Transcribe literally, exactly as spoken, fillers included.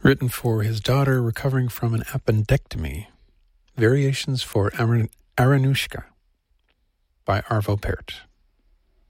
Written for his daughter recovering from an appendectomy. Variations for Aran- Aranushka by Arvo Pärt.